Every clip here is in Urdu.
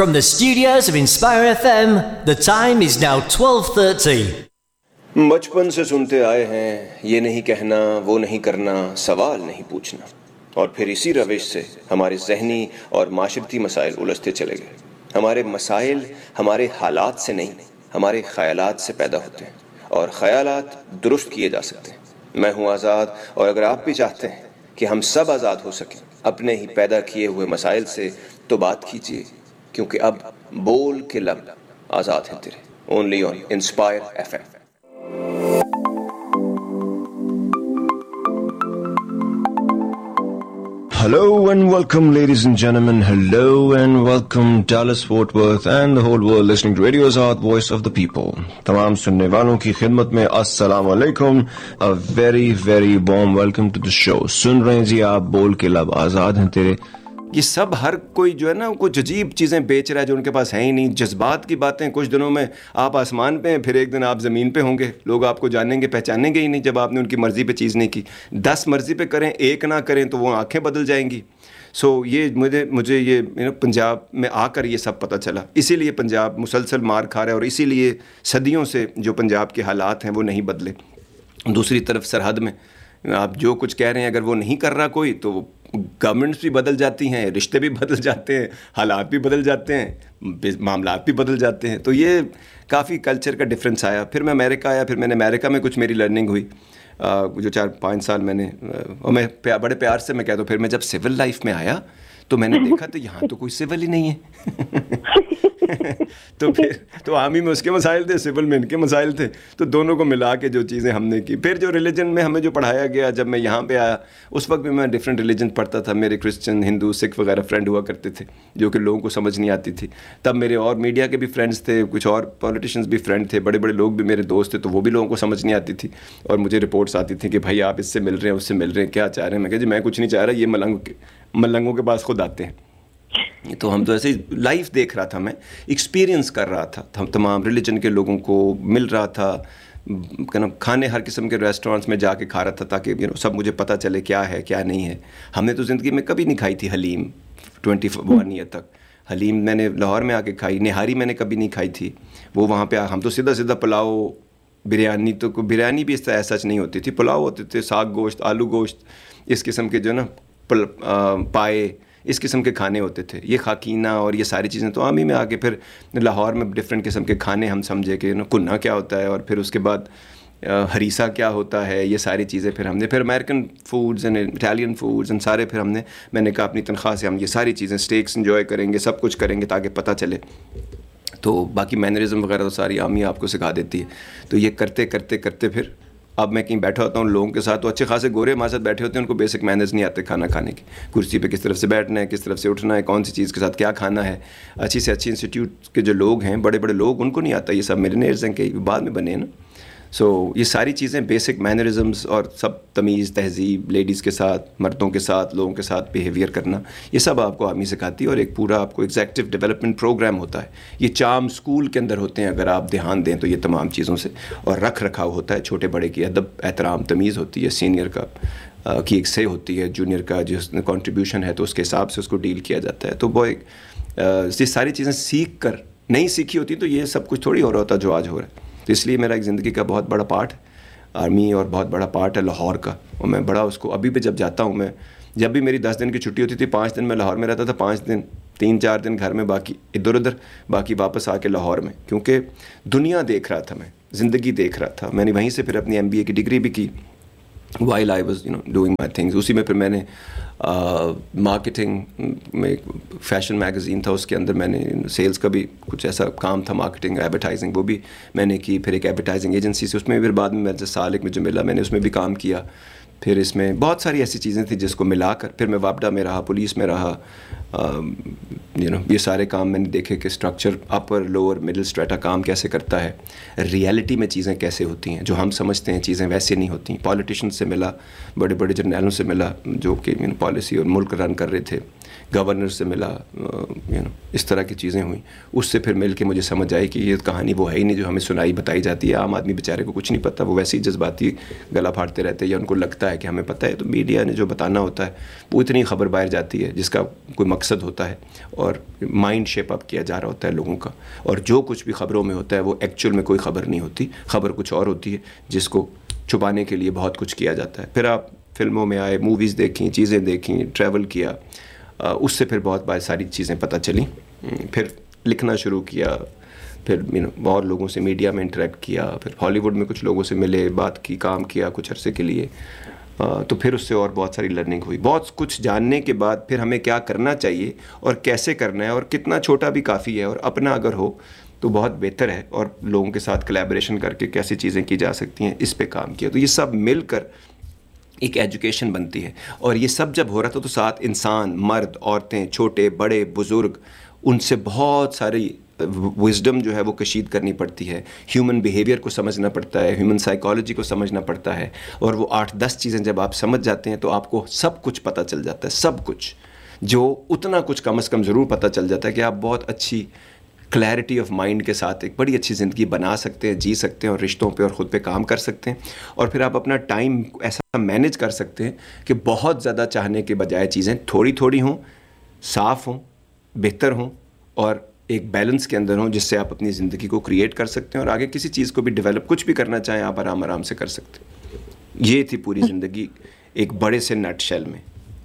From the studios of Inspire FM, the time is now 12:30. बचपन से सुनते आए हैं, ये नहीं कहना, वो नहीं करना, सवाल नहीं पूछना, और फिर इसी रविश से हमारे ज़हनी और माशरती मसाइल उलझते चले गए. हमारे मसाइल हमारे हालात से नहीं, हमारे ख़यालात से पैदा होते हैं, और ख़यालात दुरुस्त किए जा सकते हैं. मैं हूँ आज़ाद, और अगर आप भी चाहते हैं कि हम सब आज़ाद हो सकें अपने ही पैदा किए हुए मसाइल से, तो बात कीजिए, क्योंकि अब बोल के लब आज़ाद हैं तेरे. Only on inspire FM. Hello and welcome, ladies and gentlemen. Hello and welcome, Dallas, Fort Worth and the whole world listening to Radio Azad, Voice of the People. तमाम सुनने वालों की खिदमत में अस्सलाम वालेकुम. A very very warm welcome to the show. सुन रहे हैं जी आप बोल के लब आज़ाद हैं तेरे. ये सब हर कोई जो है ना कुछ अजीब चीज़ें बेच रहा है जो उनके पास है ही नहीं. जज्बात की बातें, कुछ दिनों में आप आसमान पे हैं, फिर एक दिन आप ज़मीन पे होंगे. लोग आपको जानेंगे पहचानेंगे ही नहीं जब आपने उनकी मर्ज़ी पे चीज़ नहीं की. 10 मर्ज़ी पे करें, एक ना करें तो वो आंखें बदल जाएंगी. ये मुझे ये पंजाब में आकर ये सब पता चला. इसीलिए पंजाब मुसलसल मार खा रहा है और इसीलिए सदियों से जो पंजाब के हालात हैं वो नहीं बदले. दूसरी तरफ सरहद में आप जो कुछ कह रहे हैं, अगर वो नहीं कर रहा कोई, तो गवर्नमेंट्स भी बदल जाती हैं, रिश्ते भी बदल जाते हैं, हालात भी बदल जाते हैं, मामलात भी बदल जाते हैं. तो ये काफ़ी कल्चर का डिफरेंस आया. फिर मैं अमेरिका आया, फिर मैंने अमेरिका में कुछ मेरी लर्निंग हुई. जो 4-5 साल मैंने, और मैं बड़े प्यार से मैं कहता हूँ, फिर मैं जब सिविल लाइफ में आया तो मैंने देखा तो यहाँ तो कोई सिविल ही नहीं है. तो आर्मी में उसके मसाइल थे, सिविल में इनके मसाइल थे. तो दोनों को मिला के जो चीज़ें हमने की. फिर जो रिलीजन में हमें जो पढ़ाया गया, जब मैं यहाँ पे आया उस वक्त भी मैं डिफरेंट रिलीजन पढ़ता था. मेरे क्रिश्चियन, हिंदू, सिख वगैरह फ्रेंड हुआ करते थे जो कि लोगों को समझ नहीं आती थी. तब मेरे और मीडिया के भी फ्रेंड्स थे, कुछ और पॉलिटिशियंस भी फ्रेंड थे, बड़े बड़े लोग भी मेरे दोस्त थे. तो वो भी लोगों को समझ नहीं आती थी और मुझे रिपोर्ट्स आती थी कि भाई आप इससे मिल रहे हैं, उससे मिल रहे हैं, क्या चाह रहे हैं. मैं कहा जी मैं कुछ नहीं चाह रहा, ये मलंगों के पास खुद आते हैं. तो हम तो ऐसे ही लाइफ देख रहा था, मैं एक्सपीरियंस कर रहा था. हम तमाम रिलीजन के लोगों को मिल रहा था, खाने हर किस्म के रेस्टोरेंट्स में जाके खा रहा था ताकि सब मुझे पता चले क्या है क्या नहीं है. हमने तो ज़िंदगी में कभी नहीं खाई थी हलीम. 21 ईयर तक हलीम मैंने लाहौर में आके खाई. निहारी मैंने कभी नहीं खाई थी. वो वहाँ पे हम तो सीधा पुलाव, बिरयानी, तो बिरयानी भी इस तरह सच नहीं होती थी. पुलाव होते थे, साग गोश्त, आलू गोश्त, इस किस्म के जो ना पाए, इस किस्म के खाने होते थे. ये खाकीना और ये सारी चीज़ें. तो आर्मी में आके फिर लाहौर में डिफरेंट किस्म के खाने हम समझे कि कुन्ना क्या होता है, और फिर उसके बाद हरीसा क्या होता है. ये सारी चीज़ें फिर American foods and Italian foods and सारे मैंने कहा अपनी तनख्वाह से हम ये सारी चीज़ें, स्टेक्स इंजॉय करेंगे, सब कुछ करेंगे ताकि पता चले. तो बाकी मैनरिज्म वगैरह तो सारी आर्मी आपको सिखा देती है. तो ये करते करते करते फिर अब मैं कहीं बैठा होता हूँ लोगों के साथ, तो अच्छे खासे गोरे हमारे साथ बैठे होते हैं, उनको बेसिक मैनर्स नहीं आते खाना खाने की. कुर्सी पे किस तरफ से बैठना है, किस तरफ से उठना है, कौन सी चीज़ के साथ क्या खाना है. अच्छी से अच्छी इंस्टीट्यूट के जो लोग हैं, बड़े बड़े लोग, उनको नहीं आता. ये सब मिलियनेयर्स हैं, कई बाद में बने हैं ना. ये सारी चीज़ें, बेसिक मैनरिज़म्स और सब तमीज़, तहज़ीब, लेडीज़ के साथ, मर्दों के साथ, लोगों के साथ बिहेवियर करना, ये सब आपको आर्मी सिखाती है. और एक पूरा आपको एग्जेक्टिव डेवलपमेंट प्रोग्राम होता है. ये चाम स्कूल के अंदर होते हैं अगर आप ध्यान दें तो ये तमाम चीज़ों से. और रख रखाव होता है, छोटे बड़े की अदब, एहतराम, तमीज़ होती है. सीनियर का की एक से होती है, जूनियर का जिसने कंट्रीब्यूशन है तो उसके हिसाब से उसको डील किया जाता है. तो वो ये सारी चीज़ें सीख कर नहीं सीखी होती तो ये सब कुछ थोड़ी हो रहा होता जो आज हो रहा है. तो इसलिए मेरा एक ज़िंदगी का बहुत बड़ा पार्ट आर्मी और बहुत बड़ा पार्ट है लाहौर का. और मैं बड़ा उसको अभी भी जब जाता हूँ, मैं जब भी मेरी 10 दिन की छुट्टी होती थी, 5 दिन मैं लाहौर में रहता था, 5 दिन 3-4 दिन घर में, बाकी इधर उधर, बाकी वापस आके लाहौर में. क्योंकि दुनिया देख रहा था, मैं ज़िंदगी देख रहा था. मैंने वहीं से फिर अपनी MBA की डिग्री भी की while I was doing my things. उसी में फिर मैंने मार्केटिंग में, फैशन मैगज़ीन था उसके अंदर मैंने सेल्स का भी कुछ ऐसा काम था, मार्केटिंग, एडवर्टाइजिंग, वो भी मैंने की. फिर एक एडवर्टाइजिंग एजेंसी से, उसमें फिर बाद में मुझे साल एक में जो मिला मैंने उसमें भी काम किया. फिर इसमें बहुत सारी ऐसी चीज़ें थी जिसको मिलाकर फिर मैं वापडा में रहा, पुलिस में रहा. ये सारे काम मैंने देखे कि structure, upper lower middle strata काम कैसे करता है, रियलिटी में चीज़ें कैसे होती हैं. जो हम समझते हैं चीज़ें वैसे नहीं होती. पॉलिटिशियन से मिला, बड़े बड़े जर्नलों से मिला जो कि पॉलिसी और मुल्क रन कर रहे थे. گورنر سے ملا, اس طرح کی چیزیں ہوئیں. اس سے پھر مل کے مجھے سمجھ آئی کہ یہ کہانی وہ ہے ہی نہیں جو ہمیں سنائی بتائی جاتی ہے. عام آدمی بیچارے کو کچھ نہیں پتہ, وہ ویسے ہی جذباتی گلا پھاڑتے رہتے ہیں, یا ان کو لگتا ہے کہ ہمیں پتہ ہے. تو میڈیا نے جو بتانا ہوتا ہے وہ اتنی خبر باہر جاتی ہے جس کا کوئی مقصد ہوتا ہے, اور مائنڈ شیپ اپ کیا جا رہا ہوتا ہے لوگوں کا. اور جو کچھ بھی خبروں میں ہوتا ہے وہ ایکچوئل میں کوئی خبر نہیں ہوتی, خبر کچھ اور ہوتی ہے جس کو چھپانے کے لیے بہت کچھ کیا جاتا ہے. پھر آپ فلموں میں آئے, موویز دیکھیں, چیزیں دیکھیں, ٹریول کیا, اس سے پھر بہت ساری چیزیں پتہ چلیں. پھر لکھنا شروع کیا, پھر اور لوگوں سے میڈیا میں انٹریکٹ کیا, پھر ہالی ووڈ میں کچھ لوگوں سے ملے, بات کی, کام کیا کچھ عرصے کے لیے. تو پھر اس سے اور بہت ساری لرننگ ہوئی. بہت کچھ جاننے کے بعد پھر ہمیں کیا کرنا چاہیے اور کیسے کرنا ہے, اور کتنا چھوٹا بھی کافی ہے, اور اپنا اگر ہو تو بہت بہتر ہے, اور لوگوں کے ساتھ کلیبریشن کر کے کیسی چیزیں کی جا سکتی ہیں, اس پہ کام کیا. تو یہ سب مل کر ایک ایجوکیشن بنتی ہے. اور یہ سب جب ہو رہا تھا تو ساتھ انسان, مرد, عورتیں, چھوٹے بڑے بزرگ, ان سے بہت ساری وزڈم جو ہے وہ کشید کرنی پڑتی ہے. ہیومن بیہیویئر کو سمجھنا پڑتا ہے, ہیومن سائیکالوجی کو سمجھنا پڑتا ہے, اور وہ 8-10 چیزیں جب آپ سمجھ جاتے ہیں تو آپ کو سب کچھ پتہ چل جاتا ہے. سب کچھ, جو اتنا کچھ کم از کم ضرور پتہ چل جاتا ہے کہ آپ بہت اچھی کلیئرٹی آف مائنڈ کے ساتھ ایک بڑی اچھی زندگی بنا سکتے ہیں, جی سکتے ہیں, اور رشتوں پہ اور خود پہ کام کر سکتے ہیں. اور پھر آپ اپنا ٹائم ایسا مینیج کر سکتے ہیں کہ بہت زیادہ چاہنے کے بجائے چیزیں تھوڑی تھوڑی ہوں, صاف ہوں, بہتر ہوں, اور ایک بیلنس کے اندر ہوں, جس سے آپ اپنی زندگی کو کریٹ کر سکتے ہیں, اور آگے کسی چیز کو بھی ڈیولپ کچھ بھی کرنا چاہیں آپ آرام سے کر سکتے ہیں. یہ تھی پوری زندگی ایک بڑے سے نٹ شیل میں.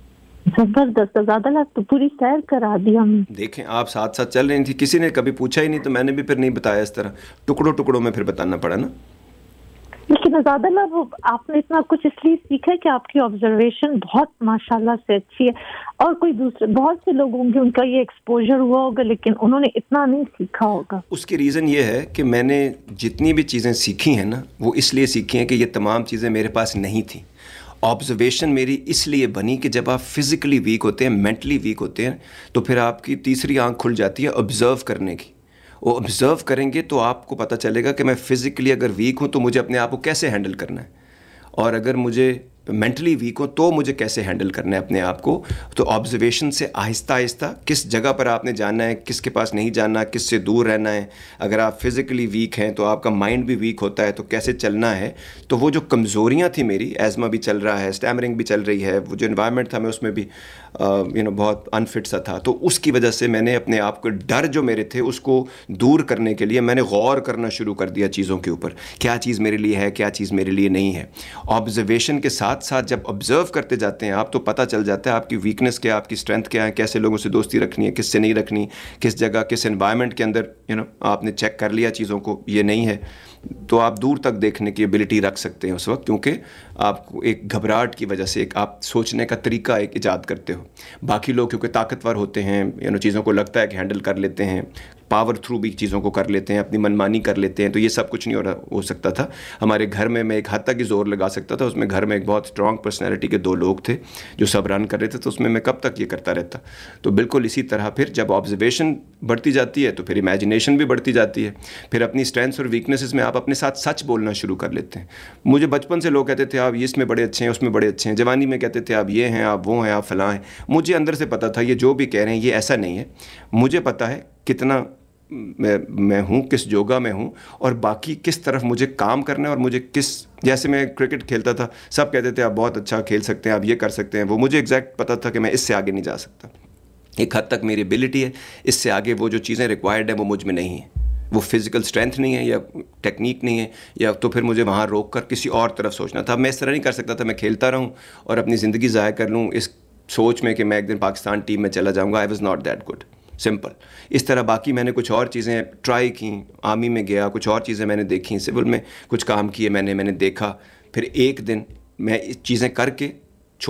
زبردست, زیادہ لگ تو پوری سیر کرا دی ہم. دیکھیں آپ ساتھ ساتھ چل رہی تھی, کسی نے کبھی پوچھا ہی نہیں, تو میں نے بھی پھر نہیں بتایا اس طرح, ٹکڑوں ٹکڑوں میں پھر بتانا پڑا نا. لیکن زیادہ لگ آپ نے اتنا کچھ اس لیے سیکھا کہ آپ کی آبزرویشن بہت ماشاءاللہ سے اچھی ہے, اور کوئی دوسرے بہت سے لوگ ہوں گے ان کا یہ ایکسپوجر ہوا ہوگا لیکن انہوں نے اتنا نہیں سیکھا ہوگا. اس کی ریزن یہ ہے کہ میں نے جتنی بھی چیزیں سیکھی ہیں نا, وہ اس لیے سیکھی ہیں کہ یہ تمام چیزیں میرے پاس نہیں تھیں. آبزرویشن میری اس لیے بنی کہ جب آپ فزیکلی ویک ہوتے ہیں, مینٹلی ویک ہوتے ہیں, تو پھر آپ کی تیسری آنکھ کھل جاتی ہے آبزرو کرنے کی. وہ آبزرو کریں گے تو آپ کو پتہ چلے گا کہ میں فزیکلی اگر ویک ہوں تو مجھے اپنے آپ کو کیسے ہینڈل کرنا ہے, اور اگر مجھے مینٹلی ویک ہوں تو مجھے کیسے ہینڈل کرنا ہے اپنے آپ کو. تو آبزرویشن سے آہستہ آہستہ کس جگہ پر آپ نے جانا ہے, کس کے پاس نہیں جانا, کس سے دور رہنا ہے. اگر آپ فزیکلی ویک ہیں تو آپ کا مائنڈ بھی ویک ہوتا ہے, تو کیسے چلنا ہے. تو وہ جو کمزوریاں تھیں میری, ایزما بھی چل رہا ہے, اسٹیمرنگ بھی چل رہی ہے, وہ جو انوائرمنٹ تھا میں اس میں بھی بہت انفٹ سا تھا, تو اس کی وجہ سے میں نے اپنے آپ کو ڈر جو میرے تھے اس کو دور کرنے کے لیے میں نے غور کرنا شروع کر دیا چیزوں کے اوپر, کیا چیز میرے لیے ہے, کیا چیز میرے لیے نہیں ہے. آبزرویشن کے ساتھ ساتھ جب آبزرو کرتے جاتے ہیں آپ تو پتہ چل جاتا ہے آپ کی ویکنس کیا, آپ کی اسٹرینتھ کیا ہے, کیسے لوگوں سے دوستی رکھنی ہے, کس سے نہیں رکھنی, کس جگہ کس انوائرمنٹ کے اندر آپ نے چیک کر لیا چیزوں کو یہ نہیں ہے, تو آپ دور تک دیکھنے کی ایبلٹی رکھ سکتے ہیں اس وقت, کیونکہ آپ کو ایک گھبراہٹ کی وجہ سے ایک آپ سوچنے کا طریقہ ایک ایجاد کرتے ہو. باقی لوگ کیونکہ طاقتور ہوتے ہیں, چیزوں کو لگتا ہے کہ ہینڈل کر لیتے ہیں, پاور تھرو بھی چیزوں کو کر لیتے ہیں, اپنی منمانی کر لیتے ہیں, تو یہ سب کچھ نہیں ہو سکتا تھا. ہمارے گھر میں ایک حد تک ہی زور لگا سکتا تھا, اس میں گھر میں ایک بہت اسٹرانگ پرسنالٹی کے 2 لوگ تھے جو سب رن کر رہے تھے, تو اس میں کب تک یہ کرتا رہتا. تو بالکل اسی طرح پھر جب آبزرویشن بڑھتی جاتی ہے تو پھر امیجنیشن بھی بڑھتی جاتی ہے, پھر اپنی اسٹرینتھس اور ویکنیسز میں آپ اپنے ساتھ سچ بولنا شروع کر لیتے ہیں. مجھے بچپن سے لوگ کہتے تھے آپ اس میں بڑے اچھے ہیں, اس میں بڑے اچھے ہیں, جوانی میں کہتے تھے آپ یہ ہیں, آپ وہ ہیں, آپ فلاں ہیں. مجھے اندر سے پتہ تھا یہ جو بھی کہہ رہے ہیں یہ ایسا نہیں ہے, مجھے پتہ ہے کتنا میں ہوں, کس جوگا میں ہوں, اور باقی کس طرف مجھے کام کرنا ہے, اور مجھے جیسے میں کرکٹ کھیلتا تھا سب کہتے تھے آپ بہت اچھا کھیل سکتے ہیں, آپ یہ کر سکتے ہیں, وہ مجھے ایگزیکٹ پتہ تھا کہ میں اس سے آگے نہیں جا سکتا. ایک حد تک میری ایبلٹی ہے, اس سے آگے وہ جو چیزیں ریکوائرڈ ہیں وہ مجھ میں نہیں ہیں, وہ فزیکل اسٹرینتھ نہیں ہے یا ٹیکنیک نہیں ہے, یا تو پھر مجھے وہاں روک کر کسی اور طرف سوچنا تھا. میں اس طرح نہیں کر سکتا تھا میں کھیلتا رہوں اور اپنی زندگی ضائع کر لوں اس سوچ میں کہ میں ایک دن پاکستان ٹیم میں چلا جاؤں گا. I was not that good, simple. اس طرح باقی میں نے کچھ اور چیزیں ٹرائی کیں, آرمی میں گیا, کچھ اور چیزیں میں نے دیکھیں, سول میں کچھ کام کیے میں نے دیکھا. پھر ایک دن میں چیزیں کر کے